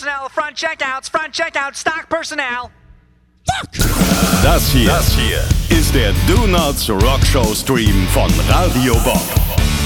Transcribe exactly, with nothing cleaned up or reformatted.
personnel, front checkouts, front checkout, stock personnel. Das hier, das hier ist der Do Nots Rock Show Stream von Radio Bob.